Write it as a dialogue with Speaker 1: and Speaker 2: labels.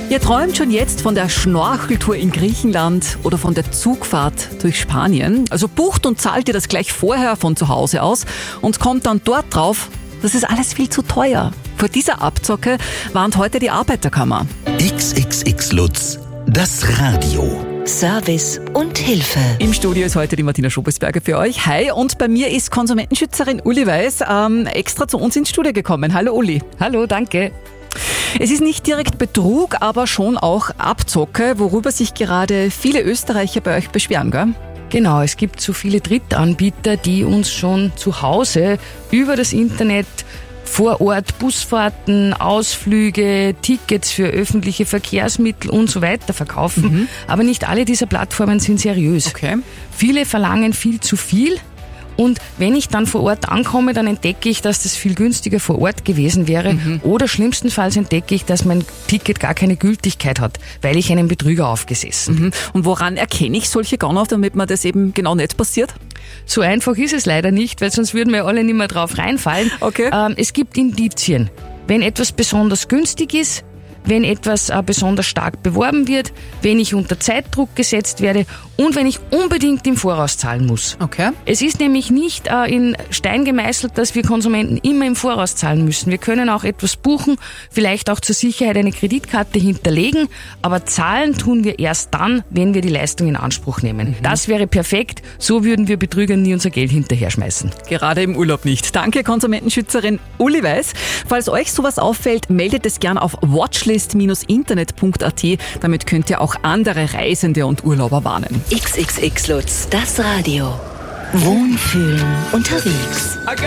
Speaker 1: Ihr träumt schon jetzt von der Schnorcheltour in Griechenland oder von der Zugfahrt durch Spanien. Also bucht und zahlt ihr das gleich vorher von zu Hause aus und kommt dann dort drauf, das ist alles viel zu teuer. Vor dieser Abzocke warnt heute die Arbeiterkammer.
Speaker 2: XXX Lutz, das Radio.
Speaker 3: Service und Hilfe.
Speaker 1: Im Studio ist heute die Martina Schobesberger für euch. Hi, und bei mir ist Konsumentenschützerin Uli Weiß extra zu uns ins Studio gekommen. Hallo Uli.
Speaker 4: Hallo, danke.
Speaker 1: Es ist nicht direkt Betrug, aber schon auch Abzocke, worüber sich gerade viele Österreicher bei euch beschweren, gell?
Speaker 4: Genau, es gibt so viele Drittanbieter, die uns schon zu Hause über das Internet vor Ort Busfahrten, Ausflüge, Tickets für öffentliche Verkehrsmittel und so weiter verkaufen. Aber nicht alle dieser Plattformen sind seriös.
Speaker 1: Okay.
Speaker 4: Viele verlangen viel zu viel. Und wenn ich dann vor Ort ankomme, dann entdecke ich, dass das viel günstiger vor Ort gewesen wäre. Oder schlimmstenfalls entdecke ich, dass mein Ticket gar keine Gültigkeit hat, weil ich einen Betrüger aufgesessen bin.
Speaker 1: Und woran erkenne ich solche Gauner, damit mir das eben genau nicht passiert?
Speaker 4: So einfach ist es leider nicht, weil sonst würden wir alle nicht mehr drauf reinfallen.
Speaker 1: Okay.
Speaker 4: Es gibt Indizien. Wenn etwas besonders günstig ist, wenn etwas besonders stark beworben wird, wenn ich unter Zeitdruck gesetzt werde und wenn ich unbedingt im Voraus zahlen muss.
Speaker 1: Okay.
Speaker 4: Es ist nämlich nicht in Stein gemeißelt, dass wir Konsumenten immer im Voraus zahlen müssen. Wir können auch etwas buchen, vielleicht auch zur Sicherheit eine Kreditkarte hinterlegen, aber zahlen tun wir erst dann, wenn wir die Leistung in Anspruch nehmen. Das wäre perfekt, so würden wir Betrügern nie unser Geld hinterher schmeißen.
Speaker 1: Gerade im Urlaub nicht. Danke, Konsumentenschützerin Uli Weiß. Falls euch sowas auffällt, meldet es gern auf watchlist-internet.at. Damit könnt ihr auch andere Reisende und Urlauber warnen.
Speaker 3: XXX Lutz, das Radio. Wohnfühlen unterwegs.